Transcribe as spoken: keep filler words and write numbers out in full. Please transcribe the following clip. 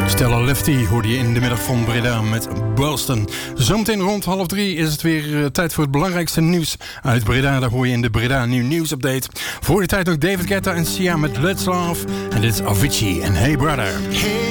Stella Lefty hoorde je in de middag van Breda met Boston. Zometeen rond half drie is het weer uh, tijd voor het belangrijkste nieuws uit Breda. Daar hoor je in de Breda Nieuw Nieuws Update. Voor de tijd nog David Guetta en Sia met Let's Love. En dit is Avicii en Hey Brother. Hey.